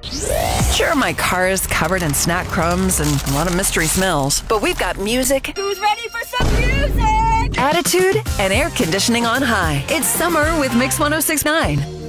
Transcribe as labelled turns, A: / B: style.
A: Sure, my car is covered in snack crumbs and a lot of mystery smells, but we've got music.
B: Who's ready for some music?
A: Attitude and air conditioning on high. It's summer with Mix 1069.